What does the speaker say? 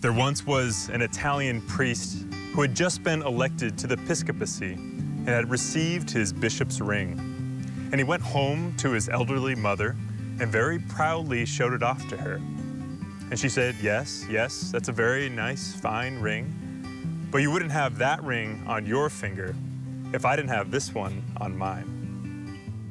There once was an Italian priest who had just been elected to the episcopacy and had received his bishop's ring. And he went home to his elderly mother and very proudly showed it off to her. And she said, yes, that's a very nice, fine ring, but you wouldn't have that ring on your finger if I didn't have this one on mine.